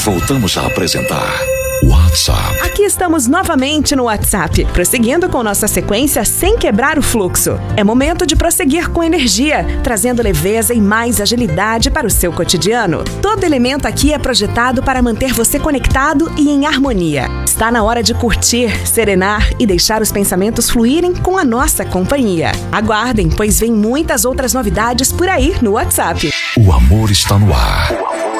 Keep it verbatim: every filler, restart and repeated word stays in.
Voltamos a apresentar WhatsApp. Aqui estamos novamente no WhatsApp, prosseguindo com nossa sequência sem quebrar o fluxo. É momento de prosseguir com energia, trazendo leveza e mais agilidade para o seu cotidiano. Todo elemento aqui é projetado para manter você conectado e em harmonia. Está na hora de curtir, serenar e deixar os pensamentos fluírem com a nossa companhia. Aguardem, pois vem muitas outras novidades por aí no WhatsApp. O amor está no ar.